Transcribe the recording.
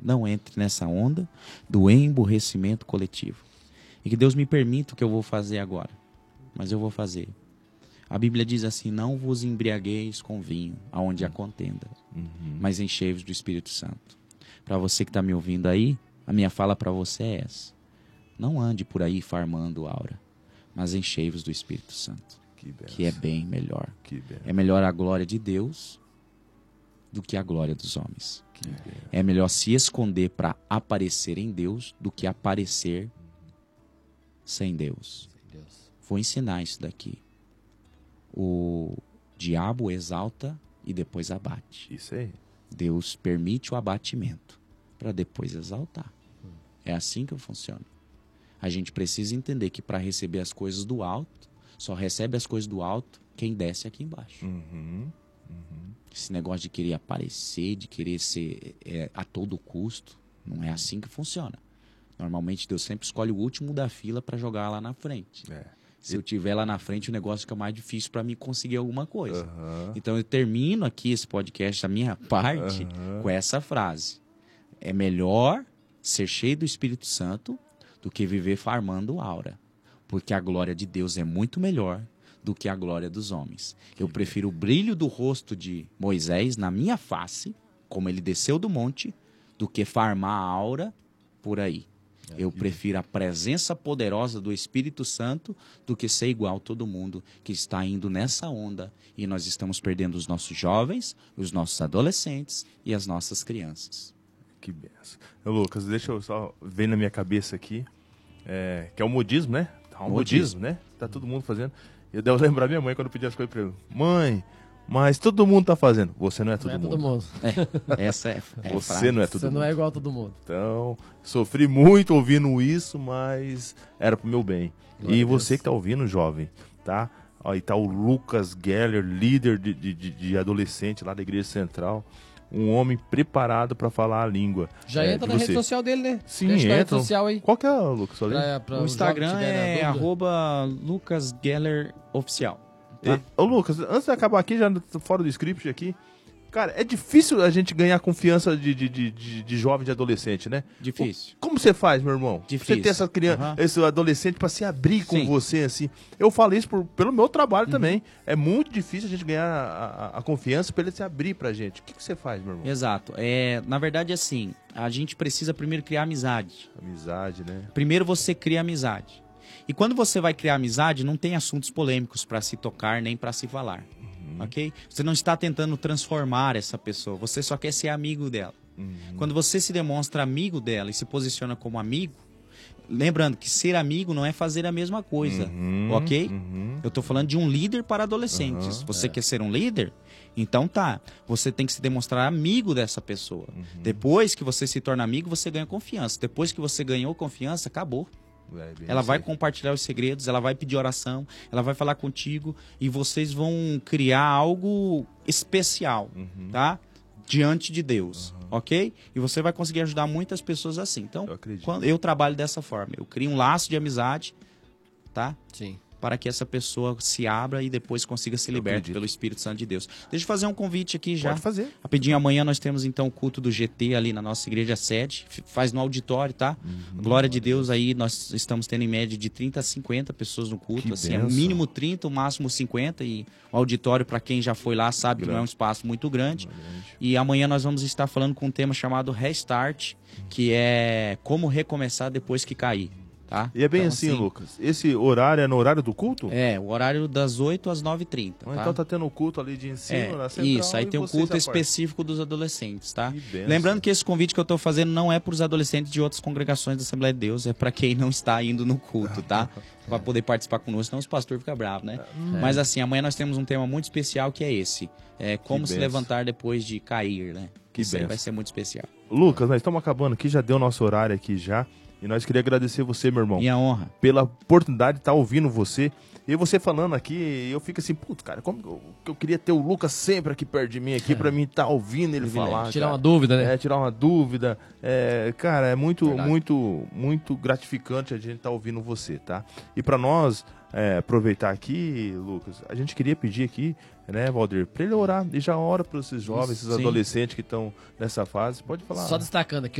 não entre nessa onda do emburrecimento coletivo. E que Deus me permita o que eu vou fazer agora. Mas eu vou fazer. A Bíblia diz assim, não vos embriagueis com vinho, aonde há contenda, mas enchei-vos do Espírito Santo. Para você que está me ouvindo aí, a minha fala para você é essa. Não ande por aí farmando aura, mas enchei-vos do Espírito Santo, que é bem melhor. É melhor a glória de Deus do que a glória dos homens. É melhor se esconder para aparecer em Deus do que aparecer sem Deus. Vou ensinar isso daqui. O diabo exalta e depois abate. Isso aí. Deus permite o abatimento para depois exaltar. É assim que funciona. A gente precisa entender que para receber as coisas do alto, só recebe as coisas do alto quem desce aqui embaixo. Esse negócio de querer aparecer, de querer ser a todo custo, não é assim que funciona. Normalmente Deus sempre escolhe o último da fila para jogar lá na frente. Se eu tiver lá na frente, o negócio fica mais difícil para mim conseguir alguma coisa. Então eu termino aqui esse podcast, a minha parte, com essa frase. É melhor ser cheio do Espírito Santo do que viver farmando aura. Porque a glória de Deus é muito melhor do que a glória dos homens. Eu prefiro o brilho do rosto de Moisés na minha face, como ele desceu do monte, do que farmar a aura por aí. Eu prefiro a presença poderosa do Espírito Santo do que ser igual a todo mundo que está indo nessa onda. E nós estamos perdendo os nossos jovens, os nossos adolescentes e as nossas crianças. Que benção. Lucas, deixa eu só ver na minha cabeça aqui, que é o modismo, né? Tá um modismo, né? Tá todo mundo fazendo. Eu devo lembrar minha mãe quando eu pedi as coisas pra ele. Mãe, mas todo mundo tá fazendo. Você não é todo mundo. Essa é Você frase. não é todo mundo. Você não é igual a todo mundo. Então, sofri muito ouvindo isso, mas era pro meu bem. E você que tá ouvindo, jovem, tá? Aí tá o Lucas Geller, líder de adolescente lá da Igreja Central. Um homem preparado para falar a língua. Já entra na rede social dele, né? Sim, entra. Rede social aí. Qual que é, Lucas? O Instagram é @LucasGellerOficial. Tá? Ô Lucas, antes de acabar aqui, já fora do script aqui, cara, é difícil a gente ganhar confiança de jovem, de adolescente, né? Difícil. Como você faz, meu irmão? Difícil. Você ter essa criança, esse adolescente pra se abrir com você, assim. Eu falo isso pelo meu trabalho também. É muito difícil a gente ganhar a confiança pra ele se abrir pra gente. O que você faz, meu irmão? Exato. Na verdade, assim, a gente precisa primeiro criar amizade. Amizade, né? Primeiro você cria amizade. E quando você vai criar amizade, não tem assuntos polêmicos para se tocar nem para se falar. Ok? Você não está tentando transformar essa pessoa, você só quer ser amigo dela. Quando você se demonstra amigo dela e se posiciona como amigo, lembrando que ser amigo não é fazer a mesma coisa, ok? Eu estou falando de um líder para adolescentes. Você quer ser um líder? Então tá, você tem que se demonstrar amigo dessa pessoa. Depois que você se torna amigo, você ganha confiança. Depois que você ganhou confiança, acabou. Ela vai compartilhar os segredos, ela vai pedir oração, ela vai falar contigo e vocês vão criar algo especial, tá? Diante de Deus, ok? E você vai conseguir ajudar muitas pessoas assim. Então, eu trabalho dessa forma. Eu crio um laço de amizade, tá? Sim. Para que essa pessoa se abra e depois consiga se libertar pelo Espírito Santo de Deus. Deixa eu fazer um convite aqui já. Pode fazer. Rapidinho, amanhã nós temos então o culto do GT ali na nossa igreja sede. Faz no auditório, tá? Glória de Deus aí, nós estamos tendo em média de 30 a 50 pessoas no culto. Que assim, é benção. mínimo 30, o máximo 50. E o auditório, para quem já foi lá, sabe que não é um espaço muito grande. E amanhã nós vamos estar falando com um tema chamado Restart, que é como recomeçar depois que cair. Tá? E é bem então, assim, Lucas. Esse horário é no horário do culto? O horário das 8 às 9h30. Tá? Então tá tendo o culto ali de ensino na central. Isso, aí tem o culto específico dos adolescentes, tá? Lembrando que que esse convite que eu tô fazendo não é para os adolescentes de outras congregações da Assembleia de Deus, é para quem não está indo no culto, tá? Para poder participar conosco, senão os pastores ficam bravos, né? Mas assim, amanhã nós temos um tema muito especial que é esse. Como se levantar depois de cair, né? Isso aí vai ser muito especial. Lucas, nós estamos acabando aqui, já deu nosso horário aqui já. E nós queríamos agradecer você, meu irmão. Minha honra. Pela oportunidade de estar ouvindo você. E você falando aqui, eu fico assim, puto, cara, como eu queria ter o Lucas sempre aqui perto de mim, aqui, pra mim estar ouvindo ele falar. Tirar uma dúvida, né? Tirar uma dúvida. Cara, é muito gratificante a gente estar ouvindo você, tá? E pra nós aproveitar aqui, Lucas, a gente queria pedir aqui, né, Valdir, pra ele orar. E já ora para esses jovens, esses adolescentes que estão nessa fase. Pode falar. Só destacando aqui,